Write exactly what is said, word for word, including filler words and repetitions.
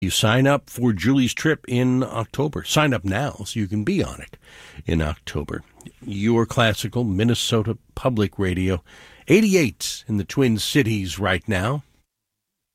You sign up for Julie's trip in October. Sign up now so you can be on it in October. Your classical Minnesota Public Radio, eighty-eight in the Twin Cities right now.